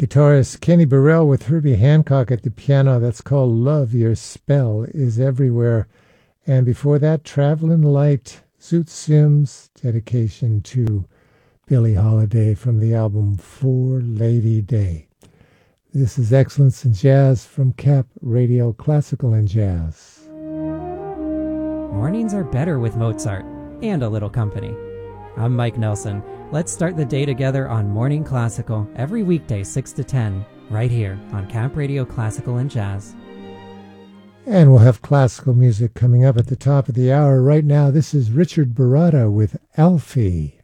Guitarist Kenny Burrell with Herbie Hancock at the piano. That's called Love Your Spell Is Everywhere. And before that, Travelin' Light, Zoot Sims, dedication to Billie Holiday from the album For Lady Day. This is Excellence in Jazz from Cap Radio Classical and Jazz. Mornings are better with Mozart and a little company. I'm Mike Nelson. Let's start the day together on Morning Classical every weekday 6 to 10 right here on Cap Radio Classical and Jazz. And we'll have classical music coming up at the top of the hour. Right now, this is Richard Baratta with Alfie.